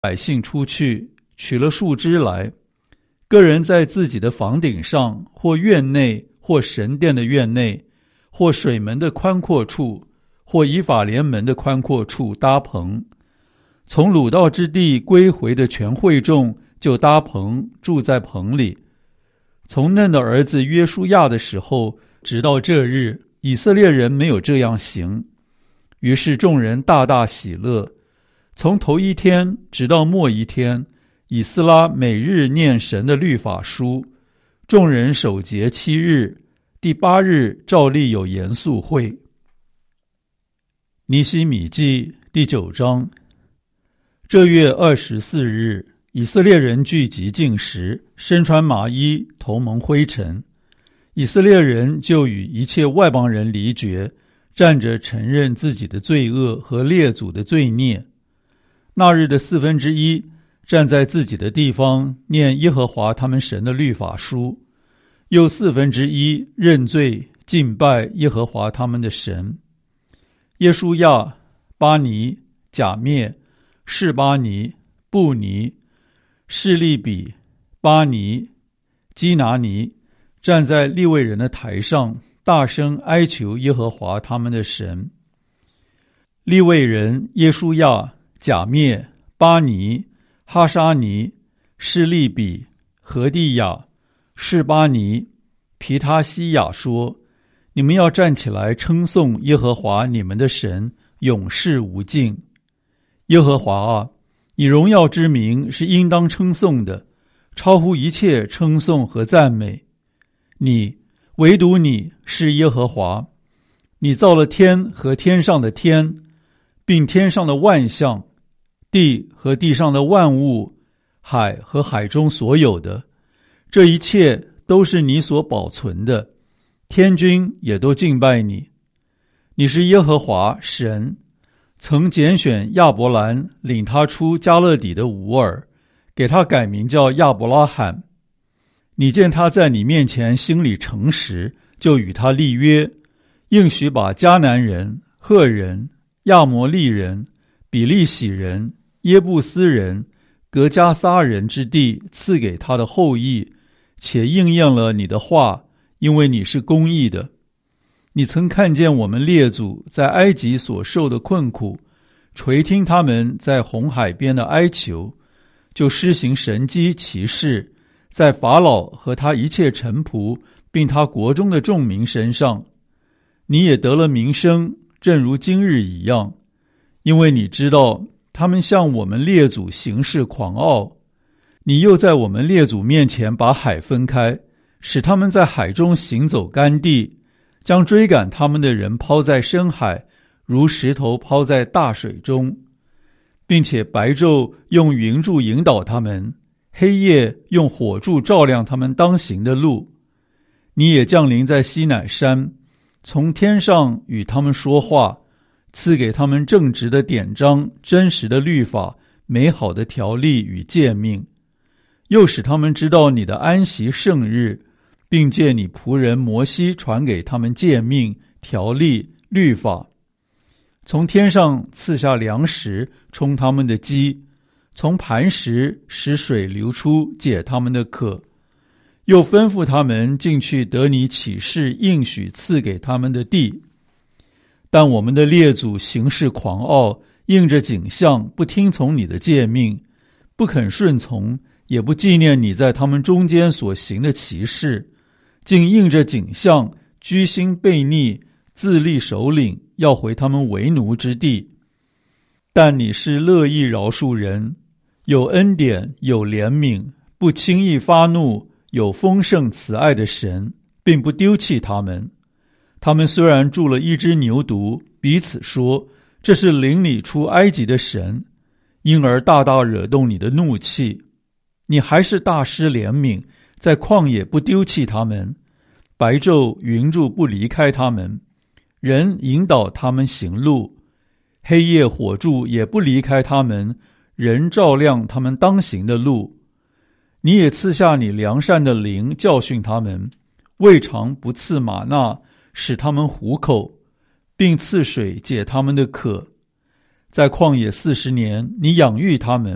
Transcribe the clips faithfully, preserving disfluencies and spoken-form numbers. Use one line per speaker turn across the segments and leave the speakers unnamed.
百姓出去，取了树枝来，个人在自己的房顶上，或院内，或神殿的院内，或水门的宽阔处，或以法莲门的宽阔处搭棚。从掳到之地归回的全会众就搭棚，住在棚里。从嫩的儿子约书亚的时候，直到这日，以色列人没有这样行。于是众人大大喜乐。从头一天直到末一天，以斯拉每日念神的律法书，众人守节七日，第八日照例有严肃会。尼希米记第九章。这月二十四日，以色列人聚集禁食，身穿麻衣，头蒙灰尘。以色列人就与一切外邦人离绝，站着承认自己的罪恶和列祖的罪孽。那日的四分之一站在自己的地方念耶和华他们神的律法书，又四分之一认罪敬拜耶和华他们的神。耶书亚、巴尼、甲篾、示巴尼、布尼、示利比、巴尼、基拿尼站在利未人的台上，大声哀求耶和华他们的神。利未人耶书亚、甲篾、巴尼、哈沙尼、示利比、何地亚、示巴尼、皮他西亚说：你们要站起来称颂耶和华你们的神，永世无尽。耶和华啊，你荣耀之名是应当称颂的，超乎一切称颂和赞美。你，唯独你是耶和华，你造了天和天上的天，并天上的万象，地和地上的万物，海和海中所有的，这一切都是你所保存的，天军也都敬拜你。你是耶和华神，曾拣选亚伯兰，领他出迦勒底的吾尔，给他改名叫亚伯拉罕。你见他在你面前心里诚实，就与他立约，应许把迦南人、赫人、亚摩利人、比利洗人、耶布斯人、革迦撒人之地赐给他的后裔，且应验了你的话，因为你是公义的。你曾看见我们列祖在埃及所受的困苦，垂听他们在红海边的哀求，就施行神迹奇事，在法老和他一切臣仆并他国中的众民身上。你也得了名声，正如今日一样，因为你知道他们向我们列祖行事狂傲。你又在我们列祖面前把海分开，使他们在海中行走干地，将追赶他们的人抛在深海，如石头抛在大水中，并且白昼用云柱引导他们，黑夜用火柱照亮他们当行的路。你也降临在西乃山，从天上与他们说话，赐给他们正直的典章、真实的律法、美好的条例与诫命，又使他们知道你的安息圣日，并借你仆人摩西传给他们诫命、条例、律法。从天上赐下粮食，充他们的饥，从磐石使水流出，解他们的渴。又吩咐他们进去得你启示应许赐给他们的地。但我们的列祖行事狂傲，应着景象，不听从你的诫命，不肯顺从，也不纪念你在他们中间所行的奇事，竟应着景象，居心悖逆，自立首领，要回他们为奴之地。但你是乐意饶恕人，有恩典，有怜悯，不轻易发怒，有丰盛慈爱的神，并不丢弃他们。他们虽然住了一只牛犊，彼此说，这是领你出埃及的神，因而大大惹动你的怒气。你还是大施怜悯，在旷野不丢弃他们，白昼云柱不离开他们，人引导他们行路，黑夜火柱也不离开他们，人照亮他们当行的路。你也赐下你良善的灵，教训他们，未尝不赐玛纳，使他们糊口，并赐水解他们的渴。在旷野四十年，你养育他们，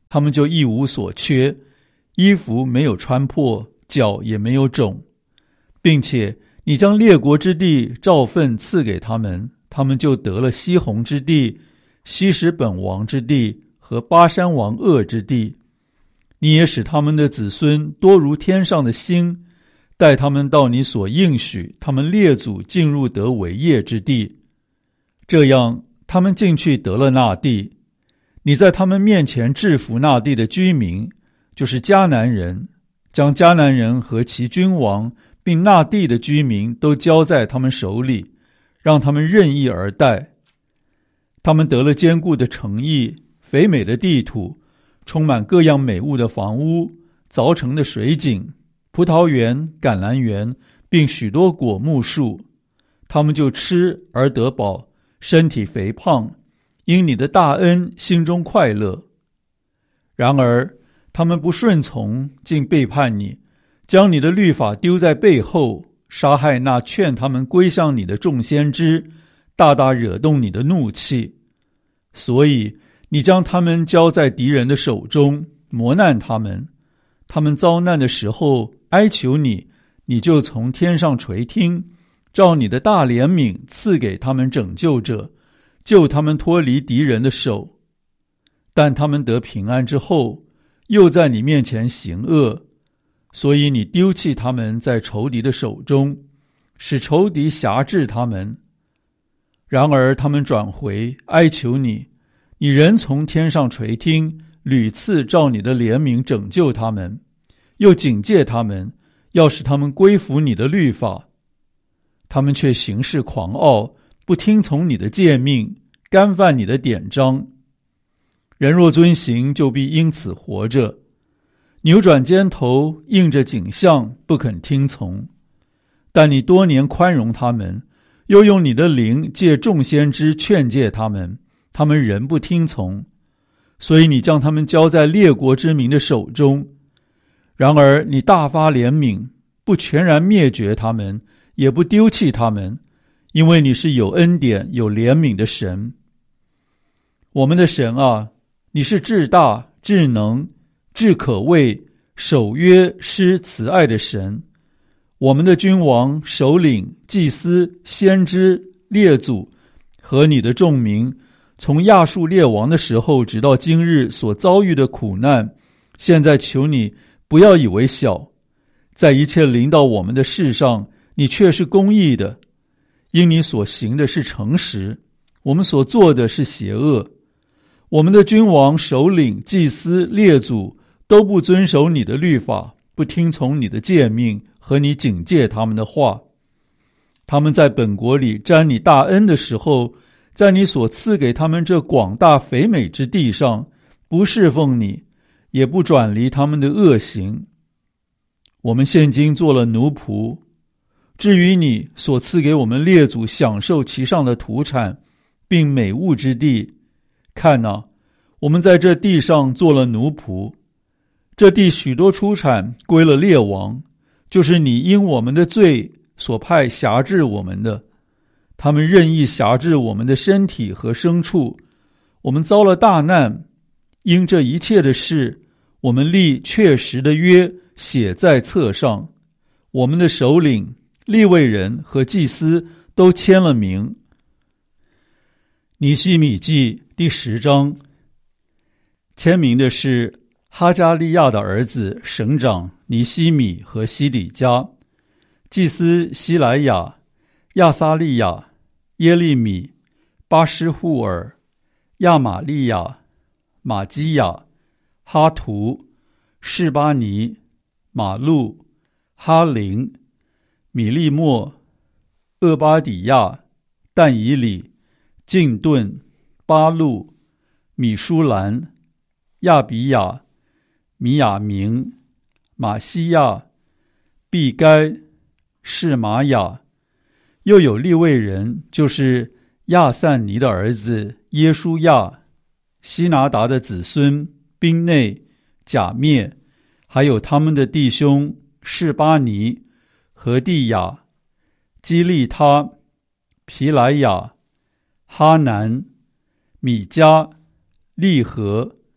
他们就一无所缺，衣服没有穿破，脚也没有肿，并且你将列国之地照分赐给他们，他们就得了西宏之地、希实本王之地和巴山王噩之地。你也使他们的子孙多如天上的星，带他们到你所应许他们列祖进入得为业之地。这样他们进去得了那地。你在他们面前制服那地的居民，就是迦南人，将迦南人和其君王并那地的居民都交在他们手里，让他们任意而待。他们得了坚固的城邑、肥美的地土，充满各样美物的房屋、凿成的水井、葡萄园、橄榄园，并许多果木树。他们就吃而得饱，身体肥胖，因你的大恩心中快乐。然而他们不顺从，竟背叛你，将你的律法丢在背后，杀害那劝他们归向你的众先知，大大惹动你的怒气。所以你将他们交在敌人的手中，磨难他们。他们遭难的时候哀求你，你就从天上垂听，照你的大怜悯赐给他们拯救者，救他们脱离敌人的手。但他们得平安之后，又在你面前行恶，所以你丢弃他们在仇敌的手中，使仇敌辖制他们。然而他们转回哀求你，你仍从天上垂听，屡次照你的怜悯拯救他们，又警戒他们，要使他们归服你的律法。他们却行事狂傲，不听从你的诫命，干犯你的典章。人若遵行，就必因此活着；扭转肩头，应着景象，不肯听从。但你多年宽容他们，又用你的灵借众先知劝诫他们，他们仍不听从，所以你将他们交在列国之民的手中。然而你大发怜悯，不全然灭绝他们，也不丢弃他们，因为你是有恩典有怜悯的神。我们的神啊，你是至大至能至可畏守约施慈爱的神。我们的君王、首领、祭司、先知、列祖和你的众民，从亚述列王的时候直到今日所遭遇的苦难，现在求你不要以为小。在一切临到我们的事上，你却是公义的，因你所行的是诚实，我们所做的是邪恶。我们的君王、首领、祭司、列祖都不遵守你的律法，不听从你的诫命和你警戒他们的话。他们在本国里沾你大恩的时候，在你所赐给他们这广大肥美之地上，不侍奉你，也不转离他们的恶行。我们现今做了奴仆，至于你所赐给我们列祖享受其上的土产并美物之地，看哪，我们在这地上做了奴仆。这地许多出产归了列王，就是你因我们的罪所派辖制我们的。他们任意辖制我们的身体和牲畜，我们遭了大难。因这一切的事，我们立确实的约写在册上，我们的首领、利未人和祭司都签了名。尼希米记第十章，签名的是哈加利亚的儿子省长尼希米和西底家，祭司希莱亚、亚撒利亚、耶利米、巴施户尔、亚玛利亚、玛基亚、哈图、示巴尼、马路、哈林、米利莫、厄巴底亚、但以里、敬顿、巴路、米舒兰、亚比亚、米亚明、马西亚、毕该、示玛雅。又有利未人，就是亚散尼的儿子耶书亚、希拿达的子孙宾内、甲灭，还有他们的弟兄示巴尼、何地亚、基利他、皮莱亚、哈南、米迦、利和、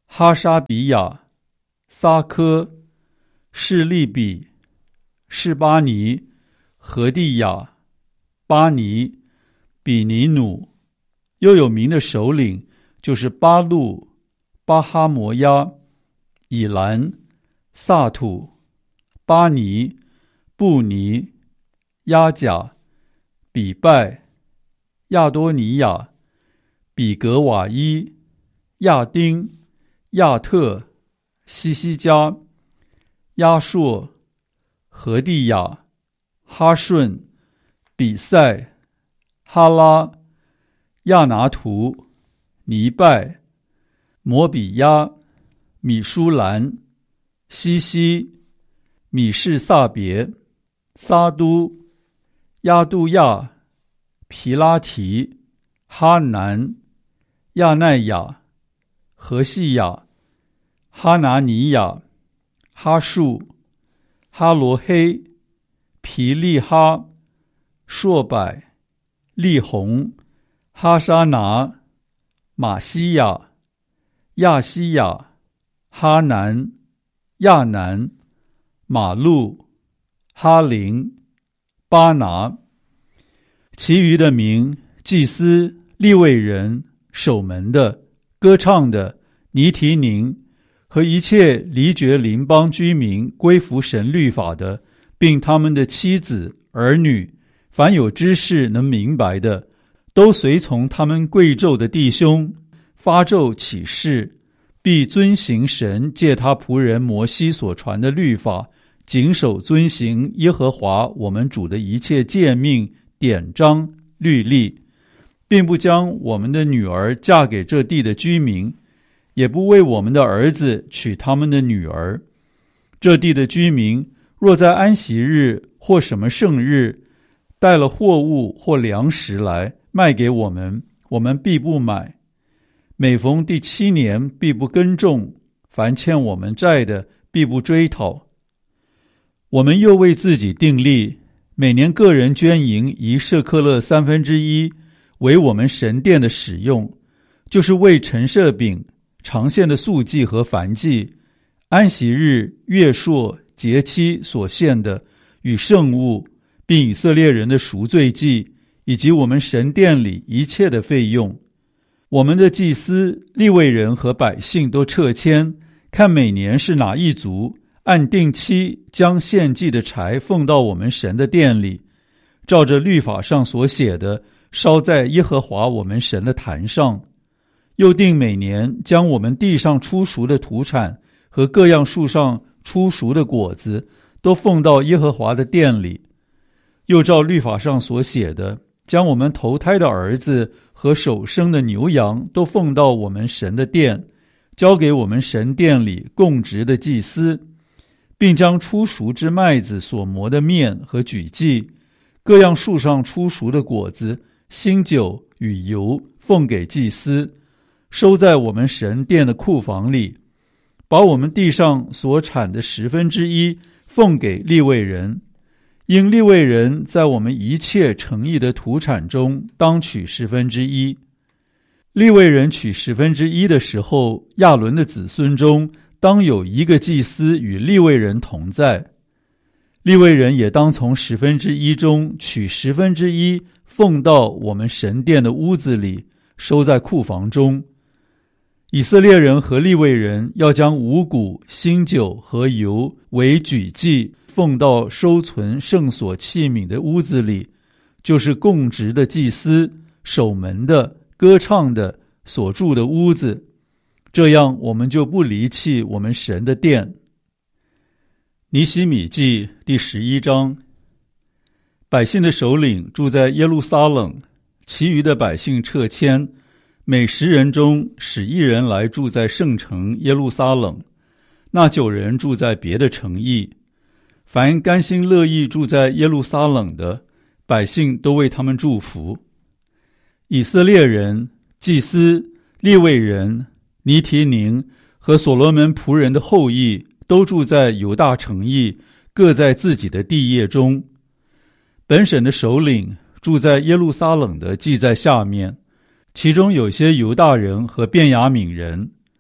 哈沙比亚、撒科、示利比、示巴尼、何地亚、巴尼、比尼努。又有名的首领就是巴路、巴哈摩亚、以兰、萨土、巴尼、布尼、亚甲、比拜、亚多尼亚、比格瓦伊、亚丁、亚特、西西加、亚硕、何地亚、哈顺、比赛、哈拉、亚拿图、尼拜、摩比亚、米舒兰、西西、米士萨别、撒都、亚杜亚、皮拉提、哈南、亚奈亚、何西亚、哈拿尼亚、哈树、哈罗黑、皮利哈、硕柏、利红、哈沙拿、马西亚、亚西亚、哈南、亚南、马路、哈林、巴拿。其余的名，祭司、利未人、守门的、歌唱的、尼提宁和一切离绝邻邦居民归服神律法的，并他们的妻子、儿女，凡有知识能明白的，都随从他们贵胄的弟兄，发咒起誓，必遵行神借他仆人摩西所传的律法，谨守遵行耶和华我们主的一切诫命、典章、律例，并不将我们的女儿嫁给这地的居民，也不为我们的儿子娶他们的女儿。这地的居民若在安息日或什么圣日带了货物或粮食来卖给我们，我们必不买。每逢第七年必不耕种，凡欠我们债的必不追讨。我们又为自己订立，每年个人捐银一舍克勒三分之一，为我们神殿的使用，就是为陈设饼、常献的素祭和燔祭、安息日、月朔、节期所献的与圣物，并以色列人的赎罪祭，以及我们神殿里一切的费用。我们的祭司、利未人和百姓都撤迁，看每年是哪一族，按定期将献祭的柴奉到我们神的殿里，照着律法上所写的，烧在耶和华我们神的坛上。又定每年将我们地上出熟的土产和各样树上出熟的果子都奉到耶和华的殿里。又照律法上所写的，将我们头胎的儿子和首生的牛羊都奉到我们神的殿，交给我们神殿里供职的祭司，并将出熟之麦子所磨的面和举祭，各样树上出熟的果子、新酒与油奉给祭司，收在我们神殿的库房里，把我们地上所产的十分之一奉给利未人。因利未人在我们一切诚意的土产中当取十分之一。利未人取十分之一的时候，亚伦的子孙中当有一个祭司与利未人同在。利未人也当从十分之一中取十分之一，奉到我们神殿的屋子里，收在库房中。以色列人和利未人要将五谷、新酒和油为举祭，奉到收存圣所器皿的屋子里，就是供职的祭司、守门的、歌唱的所住的屋子。这样我们就不离弃我们神的殿。尼希米记第十一章。百姓的首领住在耶路撒冷，其余的百姓撤迁，每十人中使一人来住在圣城耶路撒冷，那九人住在别的城邑。凡甘心乐意住在耶路撒冷的，百姓都为他们祝福。以色列人、祭司、利未人、尼提宁和所罗门仆人的后裔都住在犹大城邑，各在自己的地业中。本省的首领住在耶路撒冷的记在下面，其中有些犹大人和便雅悯人。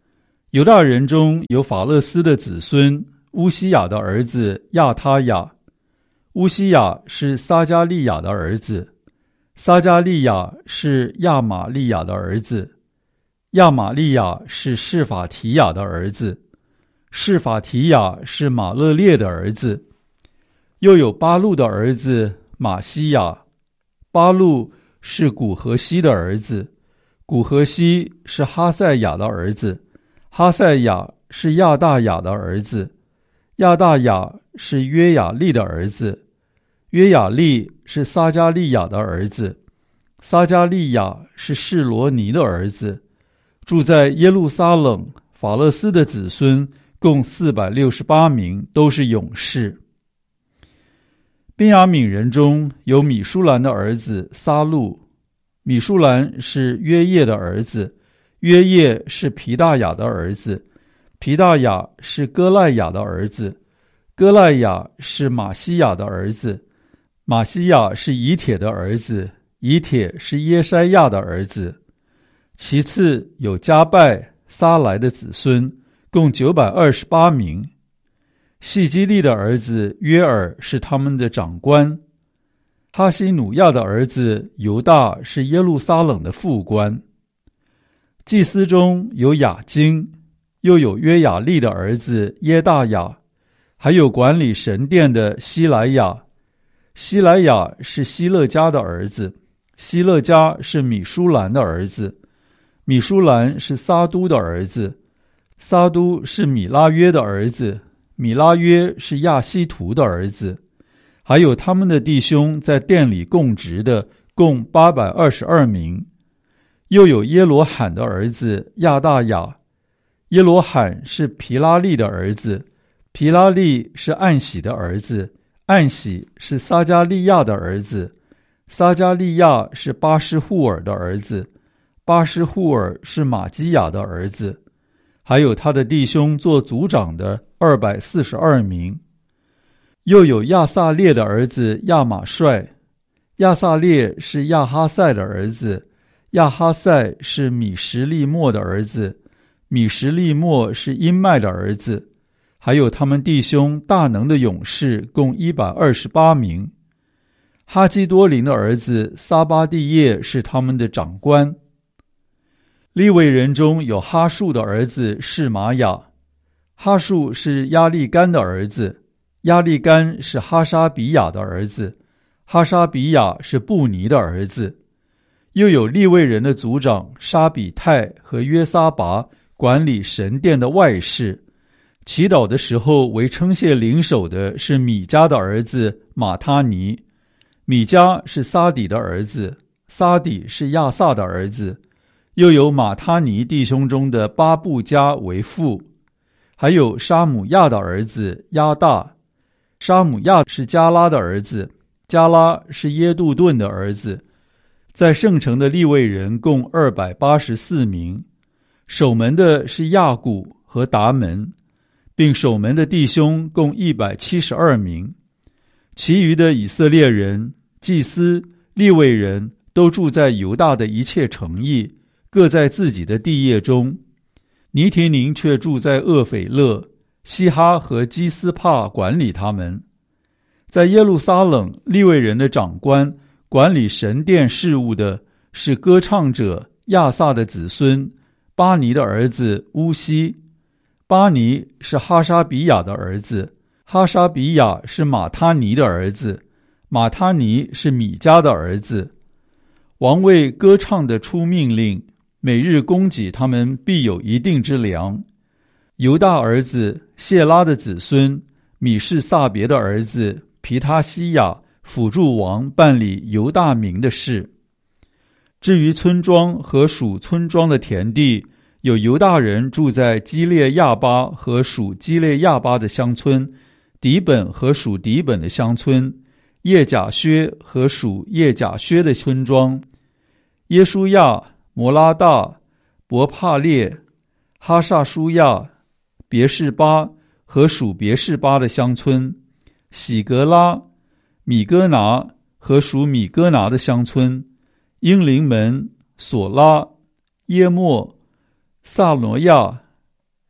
犹大人中有法勒斯的子孙乌西雅的儿子亚他雅，乌西雅是撒迦利亚的儿子，撒迦利亚是亚玛利亚的儿子，亚玛利亚是示法提亚的儿子，示法提亚是马勒列的儿子。又有巴路的儿子马西亚，巴路是古何西的儿子，古何西是哈赛亚的儿子，哈赛亚是亚大雅的儿子，亚大雅是约雅利的儿子，约雅利是撒迦利亚的儿子，撒迦利亚是示罗尼的儿子。住在耶路撒冷法勒斯的子孙共四百六十八名，都是勇士。便雅悯人中有米舒兰的儿子撒路，米舒兰是约叶的儿子，约叶是皮大雅的儿子，皮大雅是哥赖雅的儿子，哥赖雅是马西亚的儿子，马西亚是以铁的儿子，以铁是耶筛亚的儿子。其次有加拜、撒来的子孙，共九百二十八名。细基利的儿子约尔是他们的长官，哈西努亚的儿子犹大是耶路撒冷的副官。祭司中有雅京，又有约雅利的儿子耶大雅，还有管理神殿的希莱亚。希莱亚是希勒家的儿子，希勒家是米舒兰的儿子，米舒兰是撒都的儿子，撒都是米拉约的儿子，米拉约是亚希图的儿子。还有他们的弟兄在殿里供职的共八百二十二名。又有耶罗罕的儿子亚大雅，耶罗罕是皮拉利的儿子，皮拉利是暗喜的儿子，暗喜是撒迦利亚的儿子，撒迦利亚是巴施户尔的儿子，巴施户尔是马基亚的儿子。还有他的弟兄做族长的二百四十二名。又有亚撒列的儿子亚玛帅，亚撒列是亚哈赛的儿子，亚哈赛是米什利末的儿子，米什利末是因麦的儿子。还有他们弟兄大能的勇士共一百二十八名。哈基多林的儿子撒巴蒂叶是他们的长官。利未人中有哈树的儿子是玛雅，哈树是亚利干的儿子，亚利干是哈沙比亚的儿子，哈沙比亚是布尼的儿子。又有利未人的族长沙比泰和约撒拔管理神殿的外事。祈祷的时候为称谢领首的是米迦的儿子马他尼，米迦是撒底的儿子，撒底是亚萨的儿子。又有马他尼弟兄中的巴布加为父。还有沙姆亚的儿子亚大，沙姆亚是加拉的儿子，加拉是耶杜顿的儿子。在圣城的利未人共二百八十四名。守门的是亚古和达门，并守门的弟兄共一百七十二名。其余的以色列人、祭司、利未人都住在犹大的一切城邑，各在自己的地业中。尼提宁却住在厄斐勒，西哈和基斯帕管理他们。在耶路撒冷，利未人的长官管理神殿事务的是歌唱者亚萨的子孙巴尼的儿子乌西。巴尼是哈沙比亚的儿子，哈沙比亚是马他尼的儿子，马他尼是米迦的儿子。王为歌唱的出命令，每日供给他们必有一定之粮。犹大儿子谢拉的子孙米士撒别的儿子皮他西亚辅助王办理犹大民的事。至于村庄和属村庄的田地，有犹大人住在基列亚巴和属基列亚巴的乡村，底本和属底本的乡村，叶甲薛和属叶甲薛的村庄，耶书亚、摩拉大、伯帕列、哈萨舒亚、别是巴和属别是巴的乡村，喜格拉、米哥拿和属米哥拿的乡村，英灵门、索拉、耶莫、萨罗亚、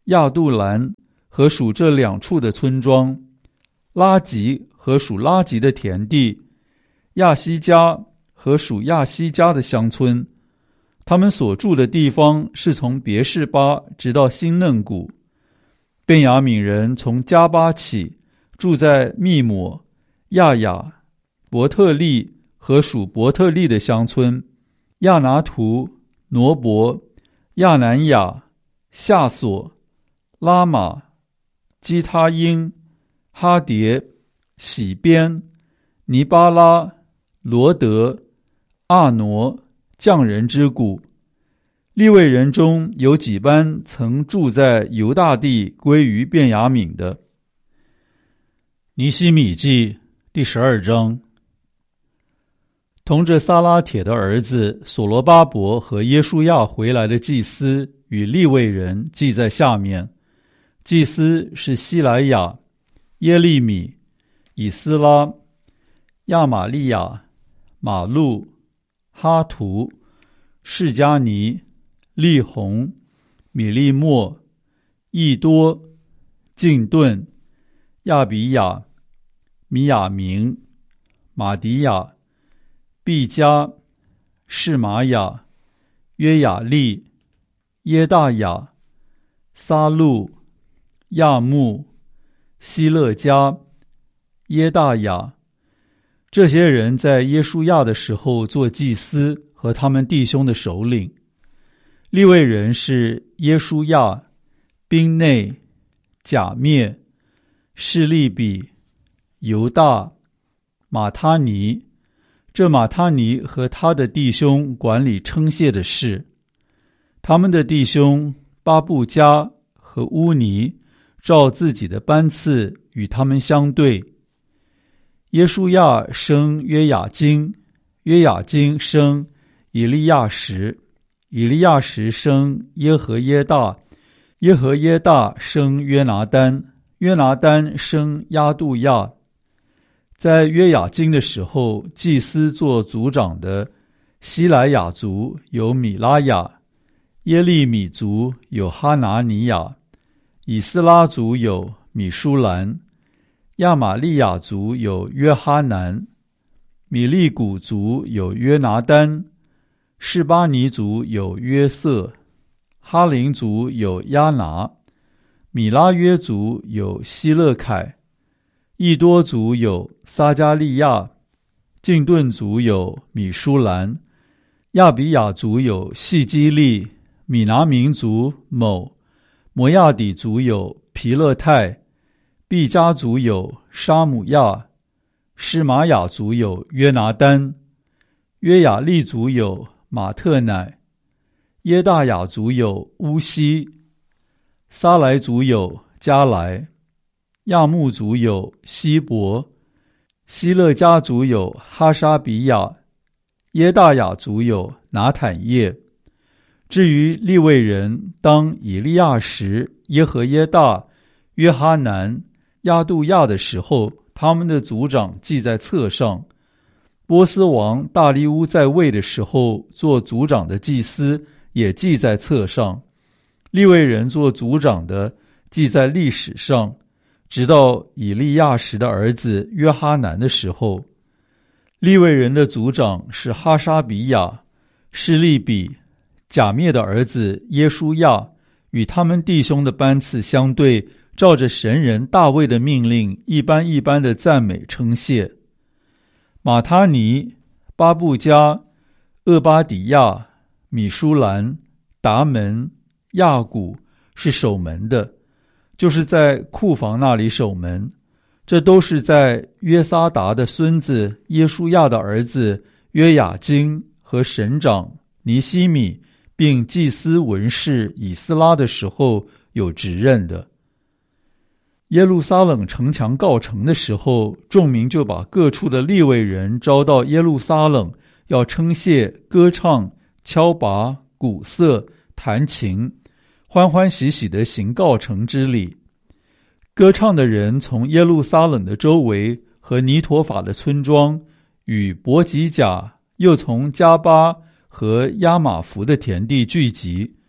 亚杜兰和属这两处的村庄，拉吉和属拉吉的田地，亚西加和属亚西加的乡村。他们所住的地方是从别是巴直到新嫩谷。便雅悯人从加巴起，住在密抹、亚雅、伯特利和属伯特利的乡村，亚拿图、挪伯、亚南雅、夏索、拉玛、基他因、哈迭、喜边、尼巴拉、罗德、阿挪，匠人之谷。利未人中有几班曾住在犹大地归于便雅悯的。尼希米记第十二章。同着撒拉铁的儿子所罗巴伯和耶书亚回来的祭司与利未人记在下面。祭司是西莱亚、耶利米、以斯拉、亚玛利亚、马路、哈图、士加尼、利宏、米利莫、益多、敬顿、亚比亚、米亚明、马迪亚、毕加、士玛雅、约雅利、耶大雅、撒路、亚木、希勒加、耶大雅。这些人在耶书亚的时候做祭司和他们弟兄的首领。利未人是耶书亚、宾内、甲灭、示利比、犹大、马他尼。这马他尼和他的弟兄管理称谢的事。他们的弟兄巴布加和乌尼照自己的班次与他们相对。耶书亚生约雅斤，约雅斤生以利亚实，以利亚实生耶和耶大，耶和耶大生约拿单，约拿单生亚杜亚。在约雅斤的时候，祭司做族长的西莱雅族有米拉雅，耶利米族有哈拿尼亚，以斯拉族有米舒兰，亚玛利亚族有约哈南，米利古族有约拿单，示巴尼族有约瑟，哈林族有亚拿，米拉约族有希勒凯，益多族有撒加利亚，敬顿族有米舒兰，亚比雅族有细基利，米拿民族某，摩亚底族有皮勒泰，毕加族有沙姆亚，施玛雅族有约拿单，约雅利族有马特乃，耶大雅族有乌西，撒来族有加来，亚木族有希伯，希勒家族有哈沙比亚，耶大雅族有拿坦叶。至于利未人，当以利亚实、耶和耶大、约哈南、亚杜亚的时候，他们的族长记在册上。波斯王大利乌在位的时候，做族长的祭司也记在册上。利未人做族长的记在历史上，直到以利亚实的儿子约哈南的时候。利未人的族长是哈沙比亚、示利比、甲灭的儿子耶书亚，与他们弟兄的班次相对，照着神人大卫的命令，一般一般的赞美称谢。马他尼、巴布加、厄巴底亚、米舒兰、达门、亚古是守门的，就是在库房那里守门。这都是在约撒达的孙子耶书亚的儿子约雅斤和省长尼希米并祭司文士以斯拉的时候有职任的。耶路撒冷城墙告成的时候，众民就把各处的利未人招到耶路撒冷，要称谢、歌唱、敲拔、鼓瑟、弹琴，欢欢喜喜地行告成之礼。歌唱的人从耶路撒冷的周围和尼陀法的村庄与伯吉甲，又从加巴和亚玛弗的田地聚集，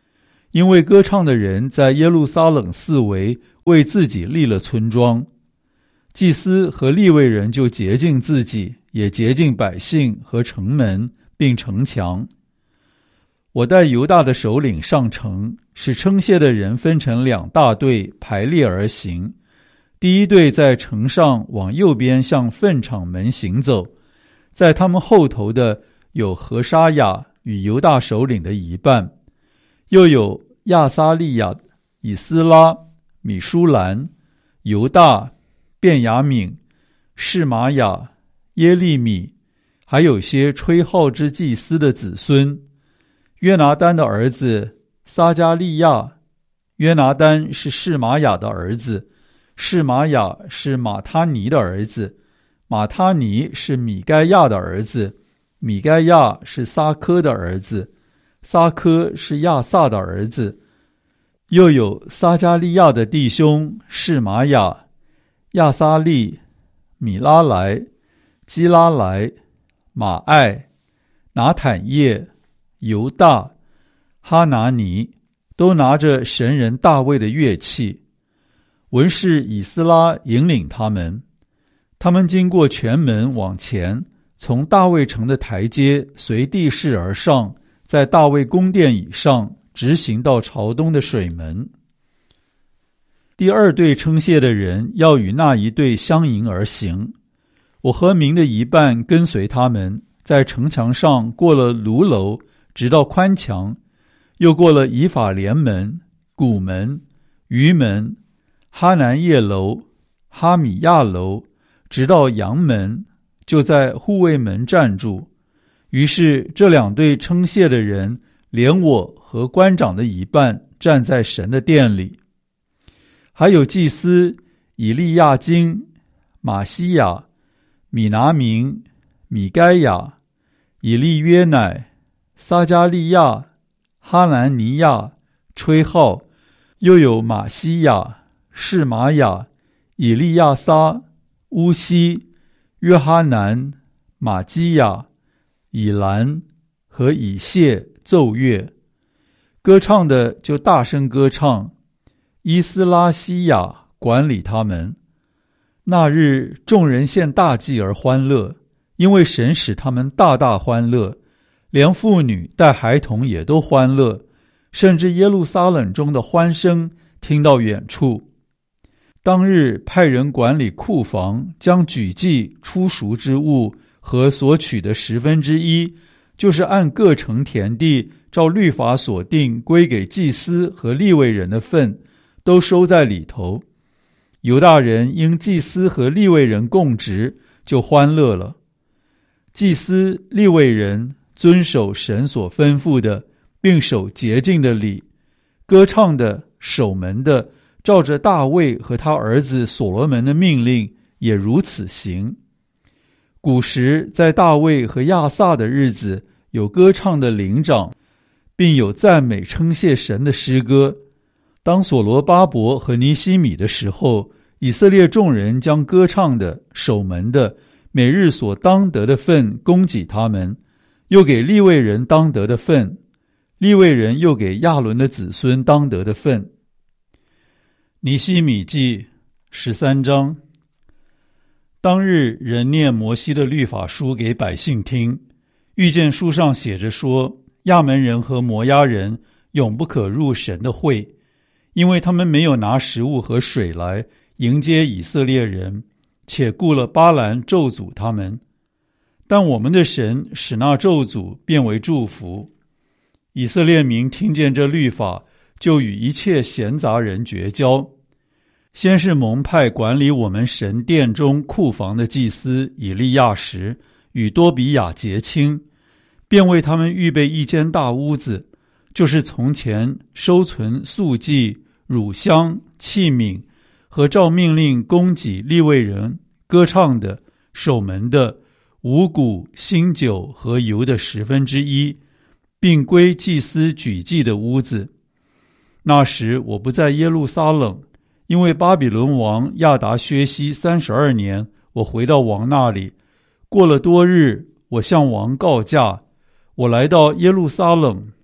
因为歌唱的人在耶路撒冷四围为自己立了村庄。祭司和利未人就洁净自己，也洁净百姓和城门并城墙。我带犹大的首领上城，使称谢的人分成两大队排列而行。第一队在城上往右边向粪场门行走，在他们后头的有何沙雅与犹大首领的一半，又有亚撒利亚、以斯拉、米舒兰、犹大、便雅悯、示玛雅、耶利米，还有些吹号之祭司的子孙。约拿单的儿子撒加利亚，约拿单是示玛雅的儿子，示玛雅是马他尼的儿子，马他尼是米该亚的儿子，米该亚是撒科的儿子，撒科是亚萨的儿子。又有撒加利亚的弟兄示玛雅、亚撒利、米拉莱、基拉莱、马爱、拿坦叶、犹大、哈拿尼，都拿着神人大卫的乐器。文士以斯拉引领他们，他们经过全门往前，从大卫城的台阶随地势而上，在大卫宫殿以上直行到朝东的水门。第二队称谢的人要与那一队相迎而行，我和民的一半跟随他们，在城墙上过了卢楼，直到宽墙，又过了以法莲门、古门、鱼门、哈南叶楼、哈米亚楼，直到阳门，就在护卫门站住。于是这两队称谢的人，连我和官长的一半站在神的殿里。还有祭司以利亚金、马西亚、米拿明、米该亚、以利约乃、撒加利亚、哈南尼亚吹号，又有马西亚、示玛雅、以利亚撒、乌西、约哈南、马基亚、以兰和以谢奏乐。歌唱的就大声歌唱，伊斯拉西亚管理他们。那日众人献大祭而欢乐，因为神使他们大大欢乐，连妇女带孩童也都欢乐，甚至耶路撒冷中的欢声听到远处。当日派人管理库房，将举祭出赎之物和所取的十分之一，就是按各城田地照律法所定归给祭司和利未人的份，都收在里头。犹大人因祭司和利未人供职，就欢乐了。祭司、利未人遵守神所吩咐的，并守洁净的礼，歌唱的、守门的，照着大卫和他儿子所罗门的命令，也如此行。古时在大卫和亚萨的日子，有歌唱的灵长，并有赞美称谢神的诗歌。当所罗巴伯和尼西米的时候，以色列众人将歌唱的、守门的每日所当得的份供给他们，又给利未人当得的份，利未人又给亚伦的子孙当得的份。尼西米记十三章。当日人念摩西的律法书给百姓听，遇见书上写着说，亚门人和摩押人永不可入神的会，因为他们没有拿食物和水来迎接以色列人，且雇了巴兰咒诅他们。但我们的神使那咒诅变为祝福。以色列民听见这律法，就与一切闲杂人绝交。先是蒙派管理我们神殿中库房的祭司以利亚时与多比亚结亲，便为他们预备一间大屋子，就是从前收存素祭、乳香、器皿和照命令供给利未人、歌唱的、守门的、五谷、新酒和油的十分之一，并归祭司举祭的屋子。那时我不在耶路撒冷，因为巴比伦王亚达薛西三十二年，我回到王那里。过了多日，我向王告假，我来到耶路撒冷，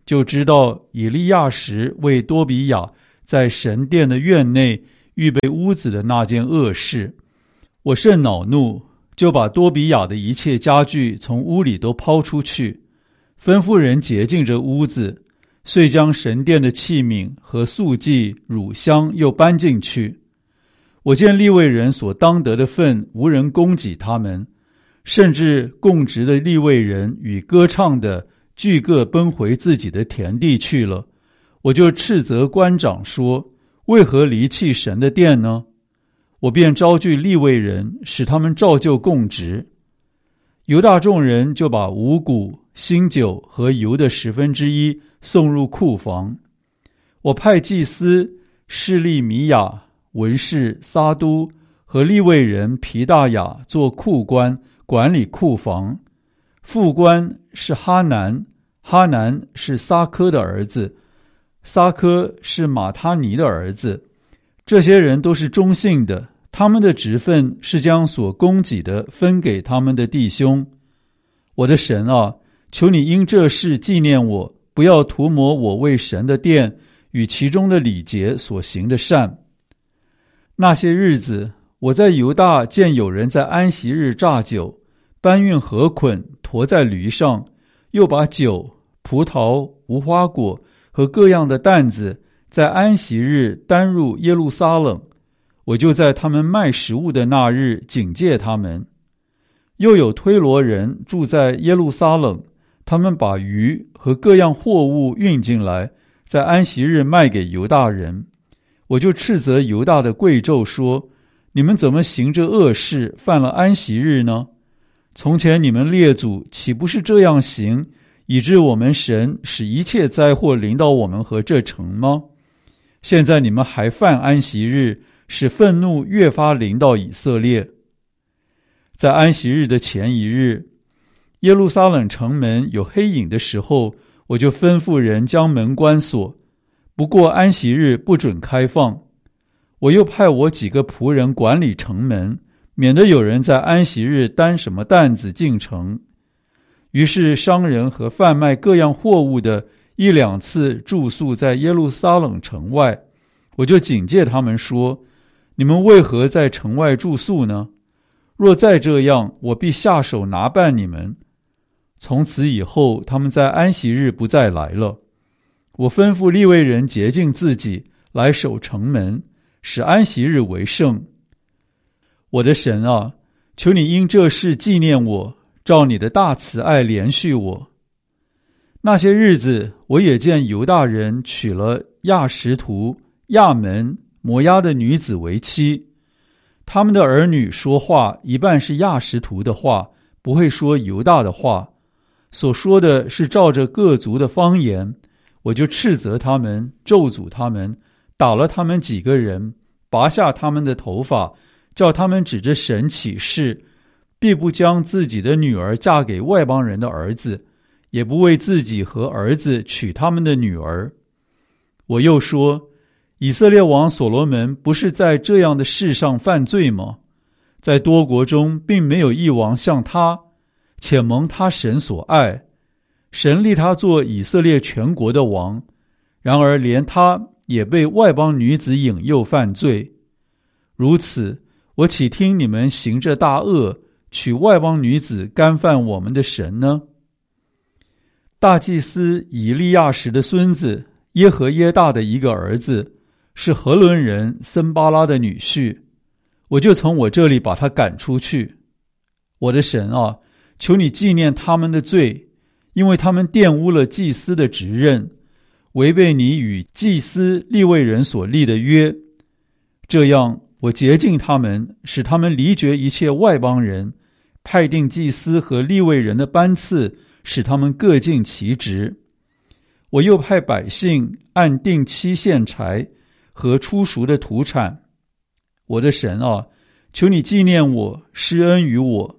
就知道以利亚时为多比亚在神殿的院内预备屋子的那件恶事。我甚恼怒，就把多比亚的一切家具从屋里都抛出去，吩咐人洁净这屋子，遂将神殿的器皿和素祭、乳香又搬进去。我见利未人所当得的份无人供给他们，甚至供职的利未人与歌唱的俱各奔回自己的田地去了。我就斥责官长说：为何离弃神的殿呢？我便招聚利未人，使他们照旧供职。犹大众人就把五谷、新酒和油的十分之一送入库房。我派祭司示利米亚、文士撒都和利未人皮大雅做库官，管理库房。副官是哈南，哈南是撒科的儿子，撒科是马他尼的儿子。这些人都是忠信的，他们的职分是将所供给的分给他们的弟兄。我的神啊，求你因这事纪念我，不要涂抹我为神的殿与其中的礼节所行的善。那些日子，我在犹大见有人在安息日榨酒，搬运禾捆驮在驴上，又把酒、葡萄、无花果和各样的担子在安息日担入耶路撒冷。我就在他们卖食物的那日警戒他们。又有推罗人住在耶路撒冷，他们把鱼和各样货物运进来，在安息日卖给犹大人。我就斥责犹大的贵胄说：你们怎么行这恶事，犯了安息日呢？从前你们列祖岂不是这样行，以致我们神使一切灾祸临到我们和这城吗？现在你们还犯安息日，使愤怒越发临到以色列。在安息日的前一日，耶路撒冷城门有黑影的时候，我就吩咐人将门关锁，不过安息日不准开放。我又派我几个仆人管理城门，免得有人在安息日担什么担子进城。于是商人和贩卖各样货物的一两次住宿在耶路撒冷城外，我就警戒他们说：你们为何在城外住宿呢？若再这样，我必下手拿办你们。从此以后，他们在安息日不再来了。我吩咐利未人洁净自己，来守城门，使安息日为圣。我的神啊，求你因这事纪念我，照你的大慈爱怜恤我。那些日子，我也见犹大人娶了亚实图、亚门、摩押的女子为妻。他们的儿女说话一半是亚实图的话，不会说犹大的话，所说的是照着各族的方言。我就斥责他们，咒诅他们，打了他们几个人，拔下他们的头发，叫他们指着神起誓，必不将自己的女儿嫁给外邦人的儿子，也不为自己和儿子娶他们的女儿。我又说，以色列王所罗门不是在这样的事上犯罪吗？在多国中并没有一王像他，且蒙他神所爱，神立他做以色列全国的王，然而连他也被外邦女子引诱犯罪。如此，我岂听你们行这大恶，娶外邦女子干犯我们的神呢？大祭司以利亚时的孙子耶和耶大的一个儿子，是何伦人森巴拉的女婿，我就从我这里把他赶出去。我的神啊，求你纪念他们的罪，因为他们玷污了祭司的职任，违背你与祭司利未人所立的约。这样，我洁净他们，使他们离绝一切外邦人，派定祭司和利未人的班次，使他们各尽其职。我又派百姓按定期献柴和初熟的土产。我的神啊，求你纪念我，施恩于我。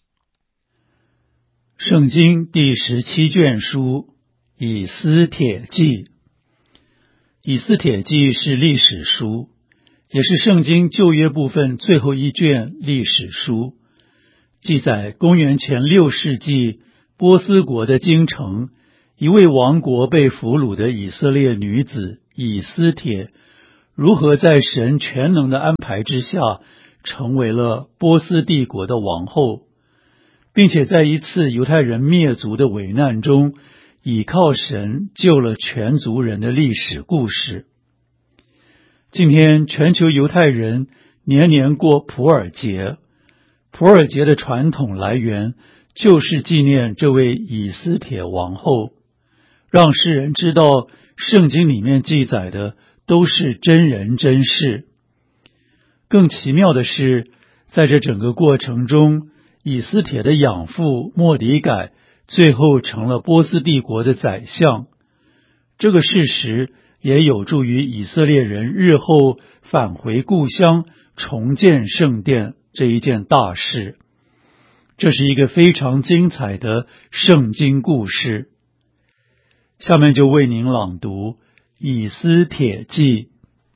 圣经第十七卷书以斯帖记。以斯帖记是历史书，也是圣经旧约部分最后一卷历史书，记载公元前六世纪波斯国的京城一位亡国被俘虏的以色列女子以斯帖，如何在神全能的安排之下，成为了波斯帝国的王后，并且在一次犹太人灭族的危难中，倚靠神救了全族人的历史故事。今天全球犹太人年年过普尔节，普尔节的传统来源就是纪念这位以斯帖王后，让世人知道圣经里面记载的都是真人真事。更奇妙的是，在这整个过程中，以斯帖的养父末底改最后成了波斯帝国的宰相。这个事实也有助于以色列人日后返回故乡，重建圣殿这一件大事。这是一个非常精彩的圣经故事。下面就为您朗读以斯帖记。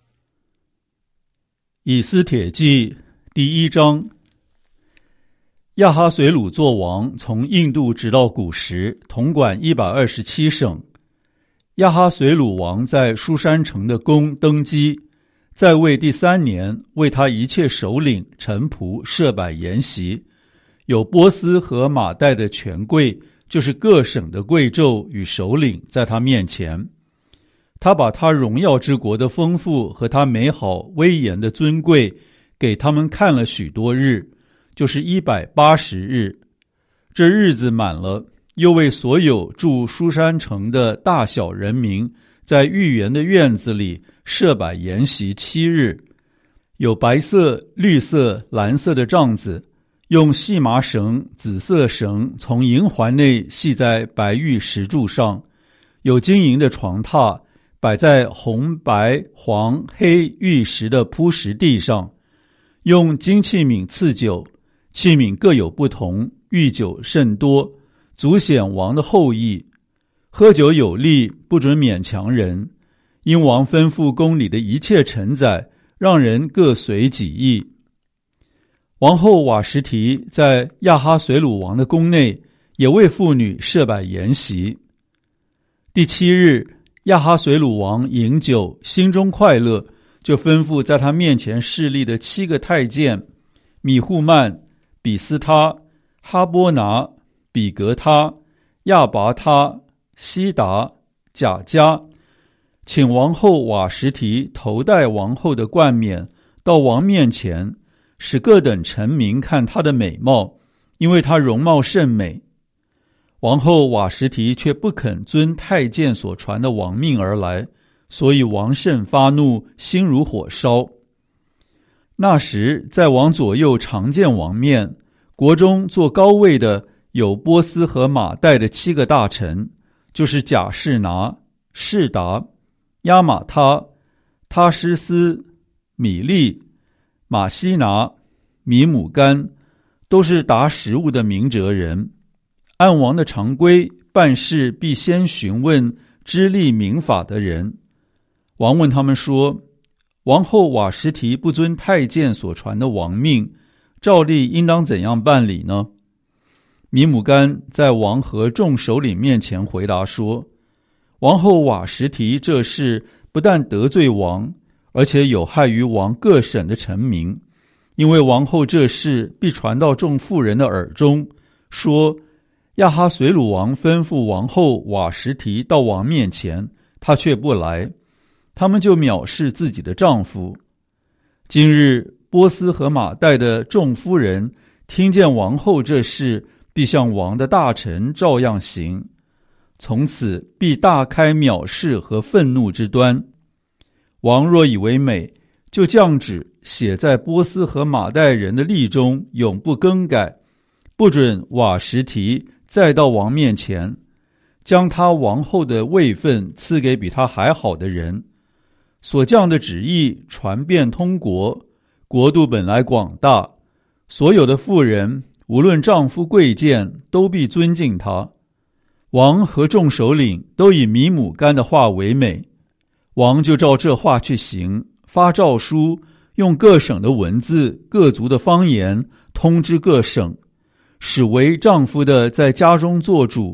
以斯帖记第一章。亚哈随鲁作王，从印度直到古时，统管一百二十七省。亚哈随鲁王在书珊城的宫登基，在位第三年，为他一切首领臣仆设摆筵席，有波斯和马代的权贵，就是各省的贵胄与首领，在他面前。他把他荣耀之国的丰富和他美好威严的尊贵给他们看了许多日，就是一百八十日。这日子满了，又为所有住书珊城的大小人民，在御园的院子里设摆筵席七日，有白色、绿色、蓝色的帐子，用细麻绳、紫色绳从银环内系在白玉石柱上，有金银的床榻摆在红、白、黄、黑玉石的铺石地上，用金器皿赐酒，器皿各有不同，御酒甚多，足显王的后裔。喝酒有例，不准勉强人，因王吩咐宫里的一切臣宰，让人各随己意。王后瓦实提在亚哈随鲁王的宫内，也为妇女设摆筵席。第七日，亚哈随鲁王饮酒，心中快乐，就吩咐在他面前侍立的七个太监米户曼、比斯他、哈波拿、比格他、亚拔他、西达、贾加，请王后瓦实提头戴王后的冠冕，到王面前，使各等臣民看她的美貌，因为她容貌甚美。王后瓦实提却不肯遵太监所传的王命而来，所以王甚发怒，心如火烧。那时在王左右常见王面，国中坐高位的有波斯和马代的七个大臣，就是贾士拿、士达、亚玛他、他施斯、米利、马西拿、米姆干，都是达食物的明哲人。按王的常规，办事必先询问知例明法的人。王问他们说，王后瓦实提不遵太监所传的王命，照例应当怎样办理呢？米姆干在王和众首领面前回答说，王后瓦实提这事不但得罪王，而且有害于王各省的臣民，因为王后这事必传到众妇人的耳中，说亚哈随鲁王吩咐王后瓦实提到王面前，她却不来，他们就藐视自己的丈夫。今日波斯和马代的众夫人听见王后这事，必向王的大臣照样行，从此必大开藐视和愤怒之端。王若以为美，就降旨写在波斯和马代人的例中，永不更改，不准瓦实提再到王面前，将他王后的位分赐给比他还好的人。所降的旨意传遍通国，国度本来广大，所有的妇人无论丈夫贵贱，都必尊敬他。王和众首领都以米姆干的话为美，王就照这话去行，发诏书，用各省的文字、各族的方言通知各省，使为丈夫的在家中做主，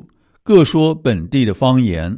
各说本地的方言。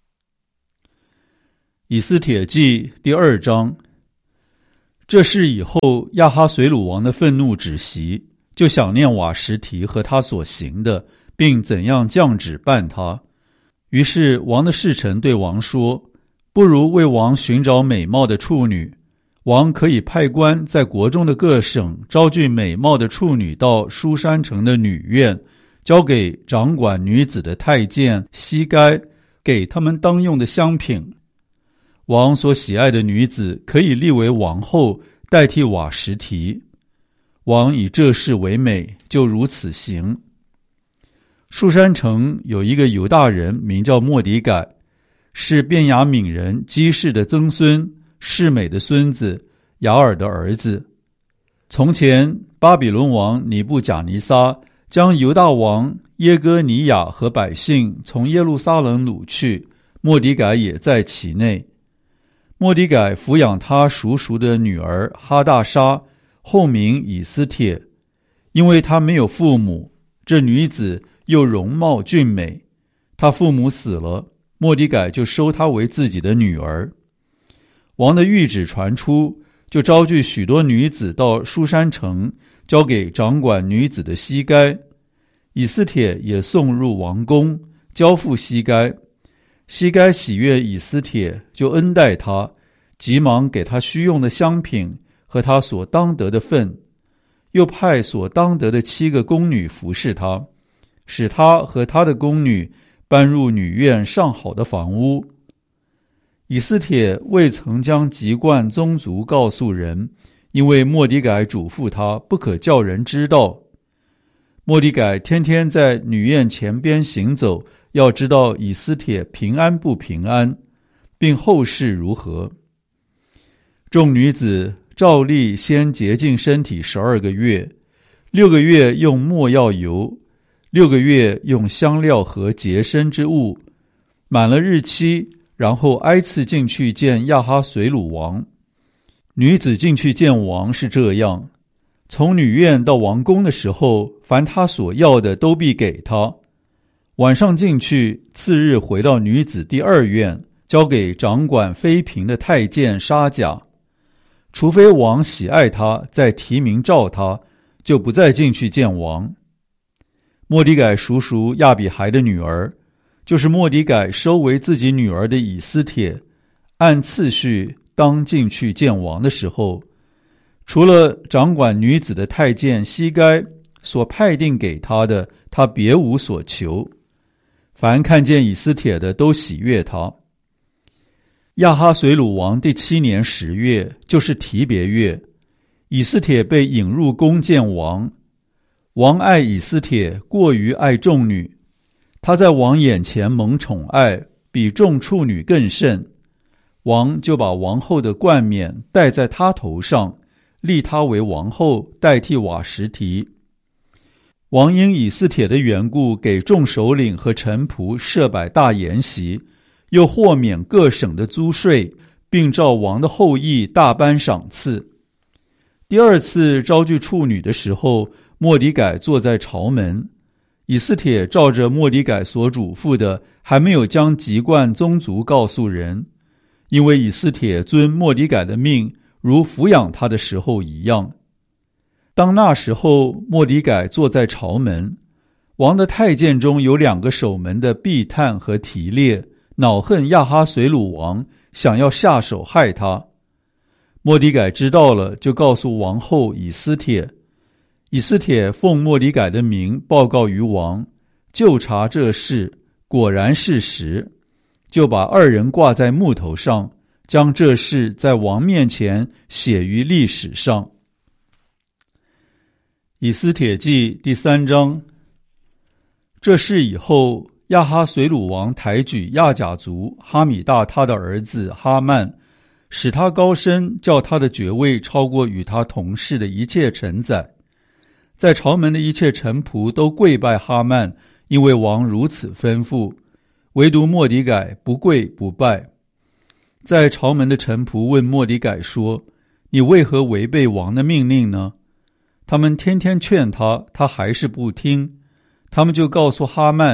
以斯帖记第二章。这事以后，亚哈随鲁王的愤怒止息，就想念瓦实提和他所行的，并怎样降旨办他。于是王的侍臣对王说，不如为王寻找美貌的处女，王可以派官在国中的各省招聚美貌的处女到书珊城的女院，交给掌管女子的太监西该，给他们当用的香品。王所喜爱的女子可以立为王后，代替瓦实提。王以这事为美，就如此行。书珊城有一个犹大人，名叫末底改，是便雅悯人基士的曾孙，示每的孙子，雅尔的儿子。从前巴比伦王尼布甲尼撒将犹大王耶哥尼雅和百姓从耶路撒冷掳去，末底改也在其内。末底改抚养他叔叔的女儿哈大沙，后名以斯帖，因为她没有父母，这女子又容貌俊美，她父母死了，末底改就收她为自己的女儿。王的谕旨传出，就招聚许多女子到书珊城，交给掌管女子的西该。以斯帖也送入王宫，交付西该。西该喜悦以斯帖，就恩待他，急忙给他需用的香品和他所当得的份，又派所当得的七个宫女服侍他，使他和他的宫女搬入女院上好的房屋。以斯帖未曾将籍贯宗族告诉人，因为末底改嘱咐他不可叫人知道。末底改天天在女院前边行走，要知道以斯帖平安不平安，并后事如何。众女子照例先洁净身体十二个月，六个月用没药油，六个月用香料和洁身之物，满了日期，然后挨次进去见亚哈随鲁王。女子进去见王是这样，从女院到王宫的时候，凡她所要的都必给她。晚上进去，次日回到女子第二院，交给掌管妃嫔的太监沙甲。除非王喜爱她，再提名召她，就不再进去见王。末底改叔叔亚比孩的女儿，就是末底改收为自己女儿的以斯帖，按次序当进去见王的时候，除了掌管女子的太监西该所派定给他的，他别无所求。凡看见以斯帖的，都喜悦他。亚哈随鲁王第七年十月，就是提别月，以斯帖被引入宫见王。王爱以斯帖过于爱众女，他在王眼前蒙宠爱，比众处女更甚。王就把王后的冠冕戴在他头上，立他为王后，代替瓦实提。王因以斯帖的缘故，给众首领和臣仆设摆大筵席，又豁免各省的租税，并照王的后裔大颁赏赐。第二次招聚处女的时候，末底改坐在朝门。以斯帖照着末底改所嘱咐的，还没有将籍贯宗族告诉人，因为以斯帖遵末底改的命，如抚养他的时候一样。当那时候，末底改坐在朝门，王的太监中有两个守门的毕探和提列，恼恨亚哈随鲁王，想要下手害他。末底改知道了，就告诉王后以斯帖。以斯帖奉末底改的名报告于王，就查这事，果然是实，就把二人挂在木头上，将这事在王面前写于历史上。以斯帖记第三章。这事以后，亚哈随鲁王抬举亚甲族哈米大他的儿子哈曼，使他高升，叫他的爵位超过与他同事的一切臣宰。在朝门的一切臣仆都跪拜哈曼，因为王如此吩咐，唯独末底改不跪不拜。在朝门的臣仆问末底改说，你为何违背王的命令呢？他们天天劝他，他还是不听。他们就告诉哈曼，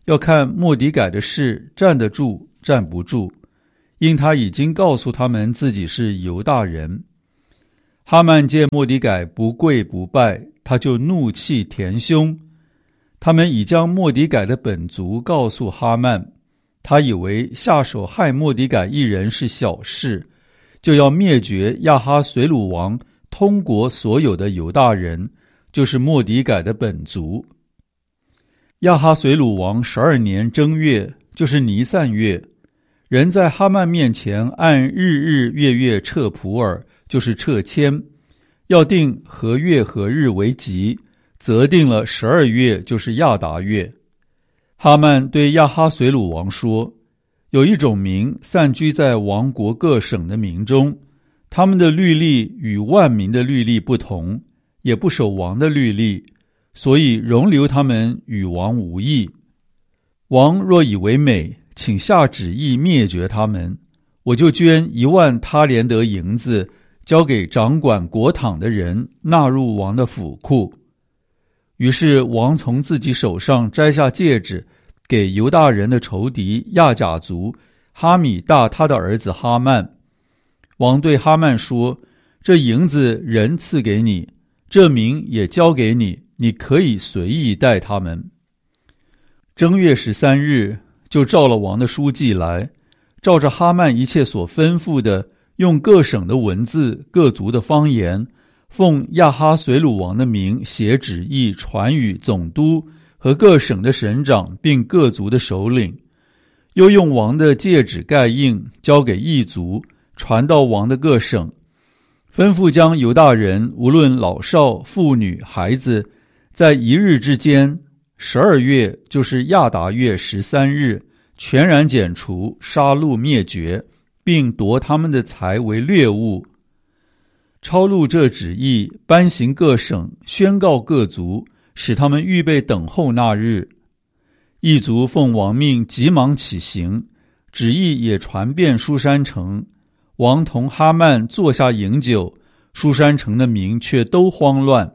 要看末底改的事站得住站不住，因他已经告诉他们自己是犹大人。哈曼见末底改不跪不拜，他就怒气填胸。他们已将末底改的本族告诉哈曼，他以为下手害末底改一人是小事，就要灭绝亚哈随鲁王通国所有的犹大人，就是末底改的本族。亚哈随鲁王十二年正月，就是尼散月，人在哈曼面前按日日月月撤普尔，就是撤迁，要定何月何日为吉，则定了十二月，就是亚达月。哈曼对亚哈随鲁王说，有一种民散居在王国各省的民中，他们的律例与万民的律例不同，也不守王的律例，所以容留他们与王无异。王若以为美，请下旨意灭绝他们，我就捐一万他连得银子，交给掌管国帑的人，纳入王的府库。于是王从自己手上摘下戒指，给犹大人的仇敌亚甲族哈米大他的儿子哈曼。王对哈曼说，这银子人赐给你，这名也交给你，你可以随意待他们。正月十三日，就召了王的书记来，照着哈曼一切所吩咐的，用各省的文字各族的方言，奉亚哈随鲁王的名写旨意传与总督和各省的省长，并各族的首领，又用王的戒指盖印交给异族，传到王的各省，吩咐将犹大人无论老少妇女孩子，在一日之间，十二月就是亚达月十三日，全然剪除，杀戮灭绝，并夺他们的财为掠物。抄录这旨意，颁行各省，宣告各族，使他们预备等候那日。异族奉王命急忙起行，旨意也传遍书珊城。王同哈曼坐下饮酒，书珊城的民却都慌乱。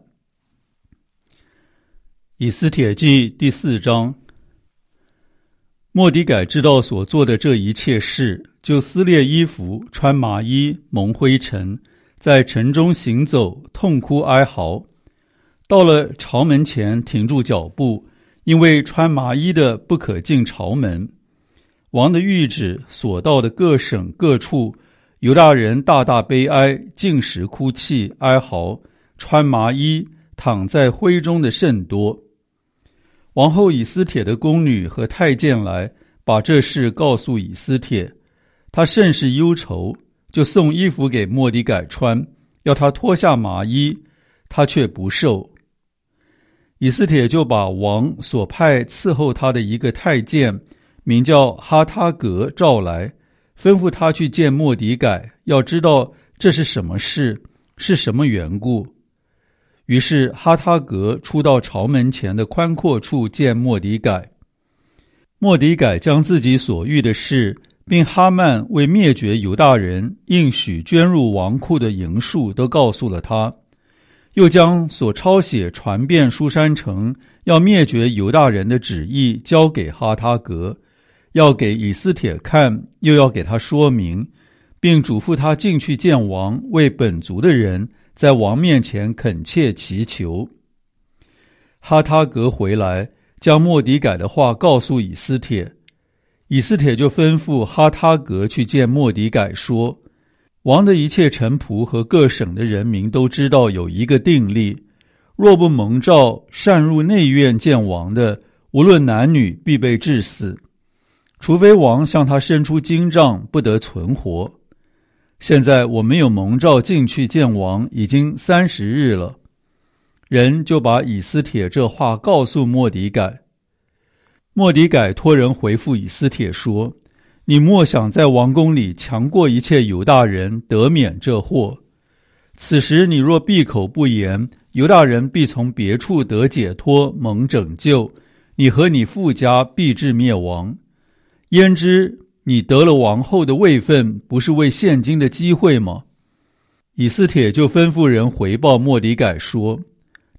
以斯帖记第四章。末底改知道所做的这一切事，就撕裂衣服，穿麻衣，蒙灰尘，在城中行走，痛哭哀嚎。到了朝门前，停住脚步，因为穿麻衣的不可进朝门。王的谕旨所到的各省各处，犹大人大大悲哀，进食哭泣哀嚎，穿麻衣，躺在灰中的甚多。王后以斯帖的宫女和太监来，把这事告诉以斯帖，他甚是忧愁，就送衣服给末底改穿，要他脱下麻衣，他却不受。以斯帖就把王所派伺候他的一个太监，名叫哈他革，召来，吩咐他去见末底改，要知道这是什么事，是什么缘故。于是哈他革出到朝门前的宽阔处见末底改。末底改将自己所遇的事，并哈曼为灭绝犹大人应许捐入王库的银数都告诉了他，又将所抄写传遍书珊城要灭绝犹大人的旨意交给哈他革，要给以斯帖看，又要给他说明，并嘱咐他进去见王，为本族的人在王面前恳切祈求。哈他革回来，将末底改的话告诉以斯帖。以斯帖就吩咐哈他革去见末底改，说，王的一切臣仆和各省的人民都知道有一个定例，若不蒙召擅入内院见王的，无论男女，必被治死，除非王向他伸出金杖，不得存活。现在我没有蒙召进去见王，已经三十日了。人就把以斯帖这话告诉末底改。末底改托人回复以斯帖说，你莫想在王宫里强过一切犹大人，得免这祸。此时你若闭口不言，犹大人必从别处得解脱，蒙拯救，你和你父家必至灭亡。焉知你得了王后的位分，不是为现今的机会吗？以斯帖就吩咐人回报末底改说，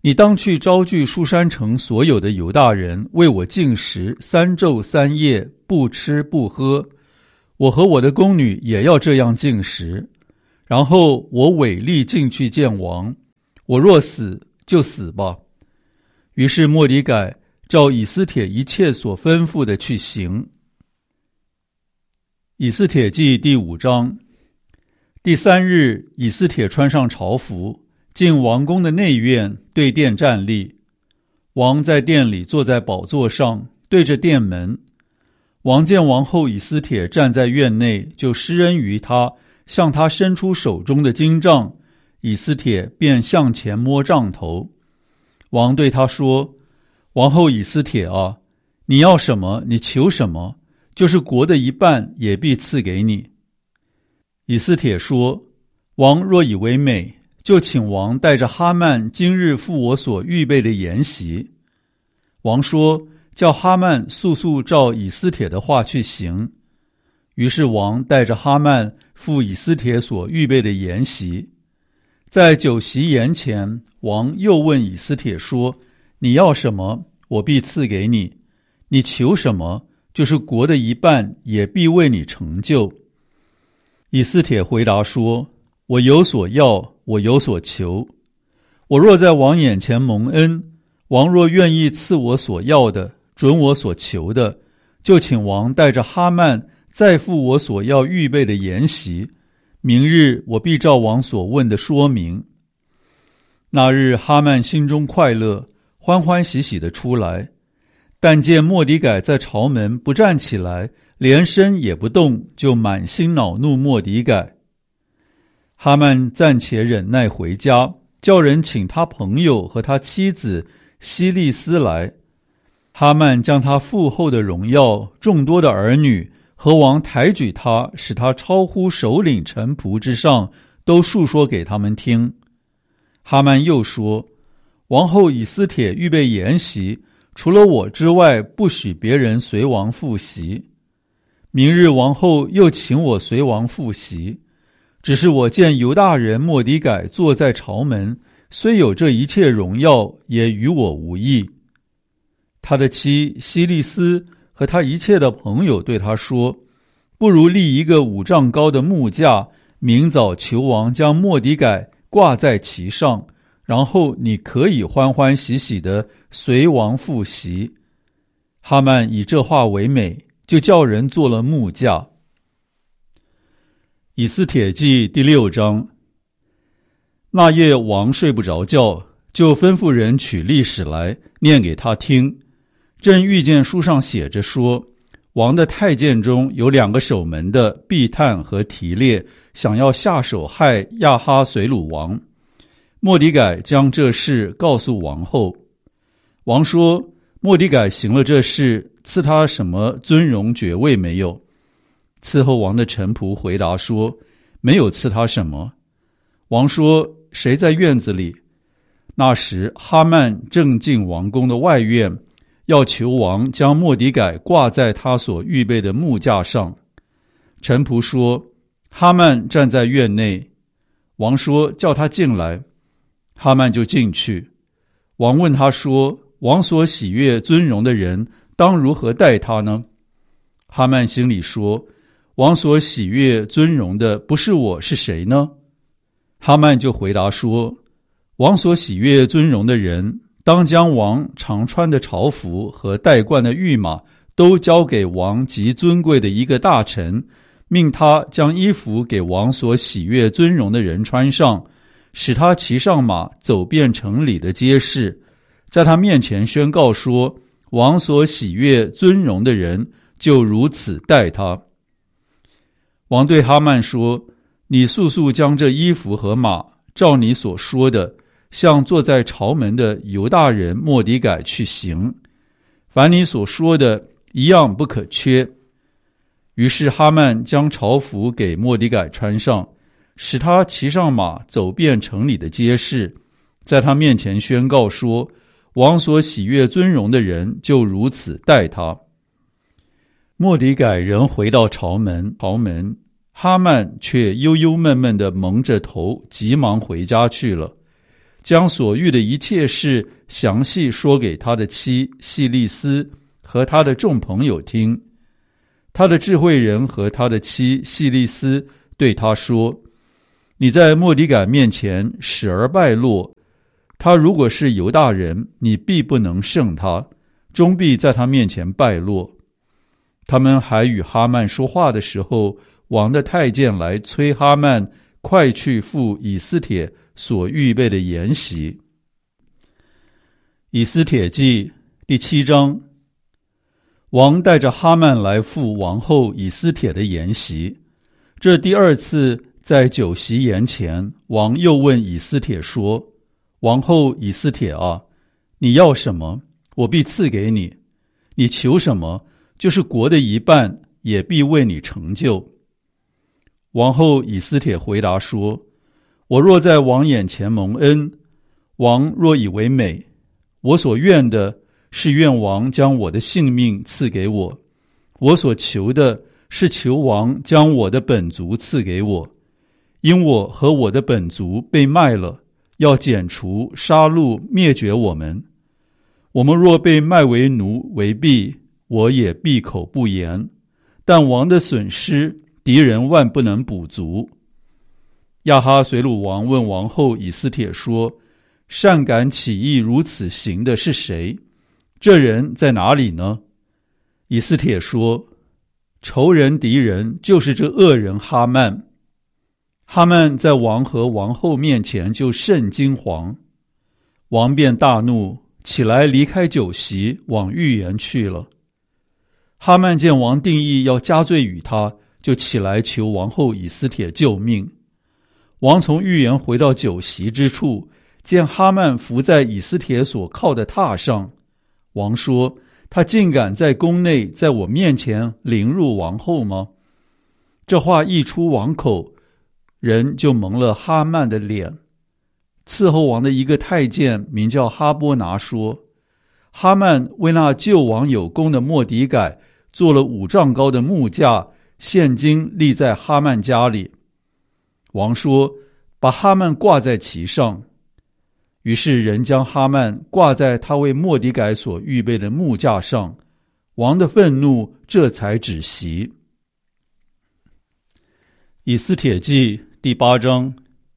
你当去招聚书珊城所有的犹大人，为我禁食三昼三夜，不吃不喝。我和我的宫女也要这样禁食。然后我违例进去见王，我若死就死吧。于是末底改照以斯帖一切所吩咐的去行。以斯帖记第五章。第三日，以斯帖穿上朝服，进王宫的内院，对殿站立。王在殿里坐在宝座上，对着殿门。王见王后以斯帖站在院内，就施恩于他，向他伸出手中的金杖。以斯帖便向前摸杖头。王对他说：王后以斯帖啊，你要什么，你求什么，就是国的一半也必赐给你。以斯帖说：王若以为美，就请王带着哈曼今日赴我所预备的筵席。王说：叫哈曼速速照以斯帖的话去行。于是王带着哈曼赴以斯帖所预备的筵席。在酒席筵前，王又问以斯帖说：你要什么，我必赐给你；你求什么，就是国的一半也必为你成就。以斯帖回答说：我有所要，我有所求。我若在王眼前蒙恩，王若愿意赐我所要的，准我所求的，就请王带着哈曼再赴我所要预备的筵席。明日我必照王所问的说明。那日哈曼心中快乐，欢欢喜喜地出来，但见末底改在朝门不站起来，连身也不动，就满心恼怒末底改。哈曼暂且忍耐回家，叫人请他朋友和他妻子希利斯来。哈曼将他父后的荣耀、众多的儿女和王抬举他，使他超乎首领臣仆之上，都述说给他们听。哈曼又说：王后以斯帖预备筵席，除了我之外，不许别人随王赴席。明日王后又请我随王赴席，只是我见犹大人末底改坐在朝门，虽有这一切荣耀，也与我无益。他的妻希利斯和他一切的朋友对他说：不如立一个五丈高的木架，明早求王将末底改挂在其上，然后你可以欢欢喜喜地随王赴席。哈曼以这话为美，就叫人做了木架。以斯帖记第六章。那夜王睡不着觉，就吩咐人取历史来念给他听。正遇见书上写着说，王的太监中有两个守门的毕探和提列，想要下手害亚哈随鲁王。末底改将这事告诉王后。王说：末底改行了这事，赐他什么尊荣爵位没有？伺候王的臣仆回答说：没有赐他什么。王说：谁在院子里？那时哈曼正进王宫的外院，要求王将末底改挂在他所预备的木架上。臣仆说：哈曼站在院内。王说：叫他进来。哈曼就进去。王问他说：王所喜悦尊荣的人，当如何待他呢？哈曼心里说：王所喜悦尊荣的不是我，是谁呢？哈曼就回答说：王所喜悦尊荣的人，当将王常穿的朝服和戴冠的御马都交给王极尊贵的一个大臣，命他将衣服给王所喜悦尊荣的人穿上，使他骑上马，走遍城里的街市，在他面前宣告说：王所喜悦尊荣的人，就如此待他。王对哈曼说：你速速将这衣服和马，照你所说的，向坐在朝门的犹大人末底改去行，凡你所说的，一样不可缺。于是哈曼将朝服给末底改穿上，使他骑上马，走遍城里的街市，在他面前宣告说：王所喜悦尊荣的人，就如此待他。末底改人回到朝门，朝门哈曼却忧忧闷闷地蒙着头，急忙回家去了。 将所遇的一切事详细说给他的妻细利斯和他的众朋友听。他的智慧人和他的妻细利斯对他说：你在末底改面前使而败落，他如果是犹大人，你必不能胜他，终必在他面前败落。他们还与哈曼说话的时候，王的太监来催哈曼快去赴以斯帖所预备的筵席。以斯帖记第七章。王带着哈曼来赴王后以斯帖的筵席。这第二次在酒席筵前，王又问以斯帖说：王后以斯帖啊，你要什么，我必赐给你；你求什么，就是国的一半，也必为你成就。王后以斯帖回答说：我若在王眼前蒙恩，王若以为美，我所愿的是愿王将我的性命赐给我，我所求的是求王将我的本族赐给我，因我和我的本族被卖了，要剪除、杀戮、灭绝我们。我们若被卖为奴为婢，我也闭口不言。但王的损失，敌人万不能补足。亚哈随鲁王问王后以斯帖说：善敢起意如此行的是谁？这人在哪里呢？以斯帖说：仇人敌人就是这恶人哈曼。哈曼在王和王后面前就甚惊惶，王便大怒，起来离开酒席，往御园去了。哈曼见王定义要加罪于他，就起来求王后以斯帖救命。王从御园回到酒席之处，见哈曼伏在以斯帖所靠的榻上。王说：他竟敢在宫内在我面前凌辱王后吗？这话一出王口，人就蒙了哈曼的脸。伺候王的一个太监名叫哈波拿说：哈曼为那救王有功的末底改做了五丈高的木架，现今立在哈曼家里。王说：把哈曼挂在其上。于是人将哈曼挂在他为末底改所预备的木架上，王的愤怒这才止息。以斯帖记第八章。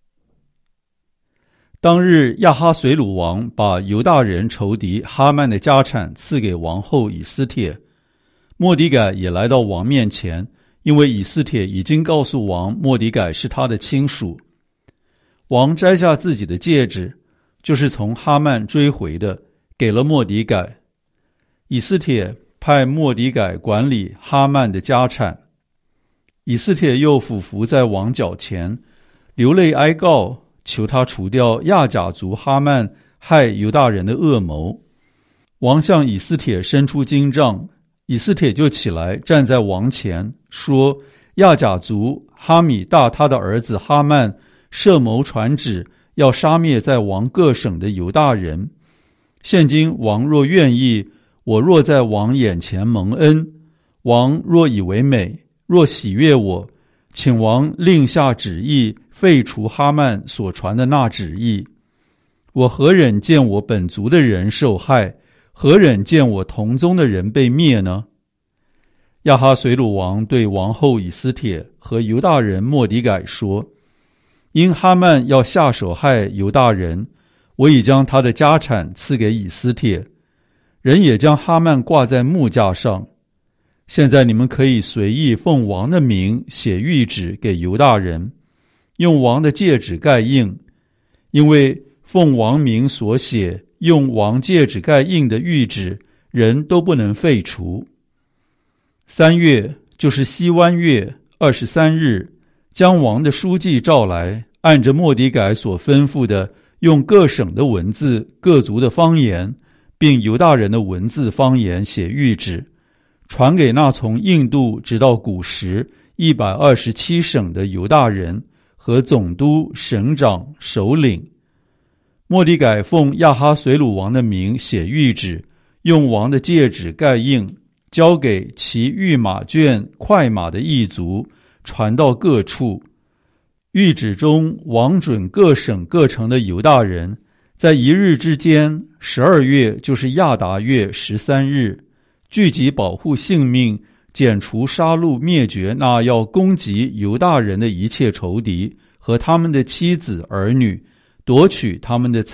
当日亚哈随鲁王把犹大人仇敌哈曼的家产赐给王后以斯帖，末底改也来到王面前，因为以斯帖已经告诉王末底改是他的亲属。王摘下自己的戒指，就是从哈曼追回的，给了末底改。以斯帖派末底改管理哈曼的家产。以斯帖又俯伏在王脚前，流泪哀告，求他除掉亚甲族哈曼害犹大人的恶谋。王向以斯帖伸出金杖，以斯帖就起来站在王前，说：亚甲族哈米大他的儿子哈曼设谋传旨，要杀灭在王各省的犹大人。现今王若愿意，我若在王眼前蒙恩，王若以为美，若喜悦我，请王令下旨意，废除哈曼所传的那旨意。我何忍见我本族的人受害，何忍见我同宗的人被灭呢？亚哈随鲁王对王后以斯帖和犹大人末底改说：因哈曼要下手害犹大人，我已将他的家产赐给以斯帖，人也将哈曼挂在木架上。现在你们可以随意奉王的名写谕旨给犹大人，用王的戒指盖印，因为奉王名所写用王戒指盖印的谕旨，人都不能废除。三月，就是西湾月二十三日，将王的书记召来，按着末底改所吩咐的，用各省的文字、各族的方言，并犹大人的文字方言写谕旨，传给那从印度直到古时一百二十七省的犹大人和总督、省长、首领。末底改奉亚哈随鲁王的名写谕旨，用王的戒指盖印，交给骑御马圈、快马的异族，传到各处。谕旨中，王准各省各城的犹大人， 在一日之间，十二月就是亚达月十三日，聚集保护性命，剪除杀戮灭绝那要攻击犹大人的一切仇敌和他们的妻子儿女，夺取他们的